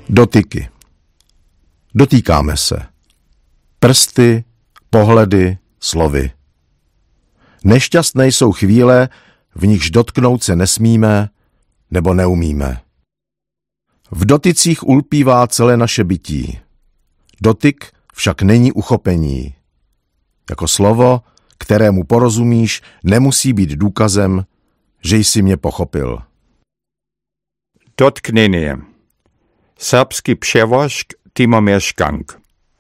Dotyky. Dotýkáme se. Prsty, pohledy, slovy. Nešťastné jsou chvíle, v nichž dotknout se nesmíme nebo neumíme. V dotycích ulpívá celé naše bytí. Dotyk však není uchopení. Jako slovo, kterému porozumíš, nemusí být důkazem, že jsi mě pochopil. Dotknenie. Serbski přełožk Timomir Škank.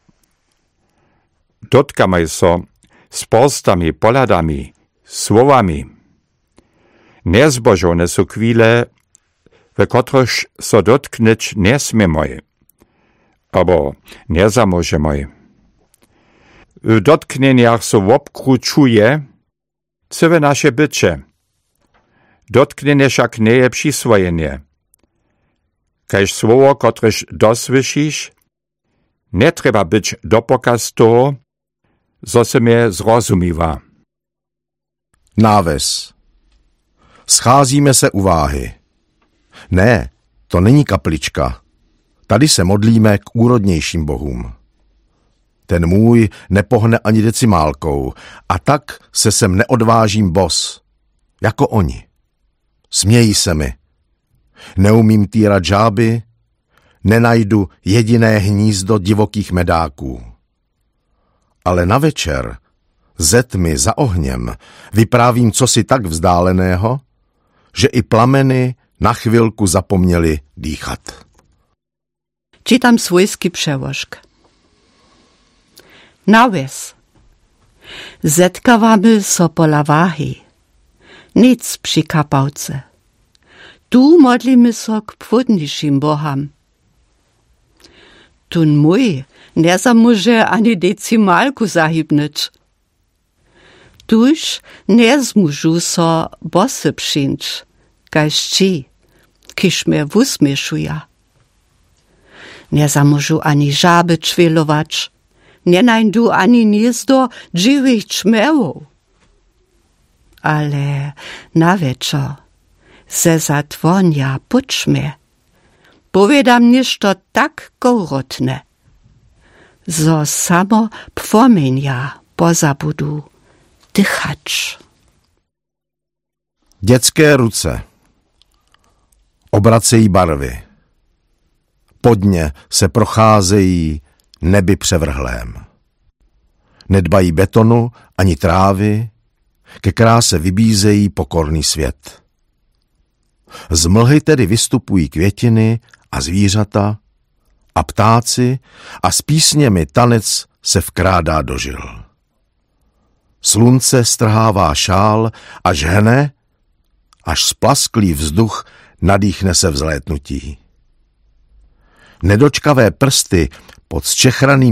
Dotkamy so z postami, poladami, słowami. Nezbožone sú chvíle, w kotrychž so dotknąć nesmiemoj, abo nezamôžemoj. W dotkneniach so obkručuje całe naše bycie. Dotknenie však nie je přisvojenie. Kaž słowo, kotryž dosłyszysz, nie trzeba być dopokaz toho, zo se mnie zrozumiwa. Náves. Scházíme se u váhy. Ne, to není kaplička. Tady se modlíme k úrodnějším bohům. Ten můj nepohne ani decimálkou a tak se sem neodvážím bos. Jako oni. Smějí se mi. Neumím týrat žáby, nenajdu jediné hnízdo divokých medáků. Ale na večer, ze tmy za ohněm, vyprávím cosi tak vzdáleného, že i plameny na chvilku zapomněli dýchat. Czytam swojski przełożk. Náves. Zetkawamy so pola wahy. Nic przy kapałce. Tu modlimy so k płodniejszym boham. Tun mój nie zamóže ani decimalku zahybnyć. Tuż nie zmóžu so bosy przyjść, kaž ci, kiż mnie wusmieszuja. Nie zamóžu ani żaby czwielować, nie najdu ani gniezdo dziwych czmełów. Ale na wieczór se zatwonia puczmie. Powiedam nieszto tak kołrotne, zo samo płomienia pozabudu dychać. Dětské ruce. Obracejí barvy. Podně se procházejí nebi převrhlém. Nedbají betonu ani trávy, ke kráse vybízejí pokorný svět. Z mlhy tedy vystupují květiny a zvířata a ptáci a s písněmi tanec se vkrádá do žil. Slunce strhává šál a žhne, až splasklý vzduch nadýchne se vzlétnutí. Nedočkavé prsty pod zčechraným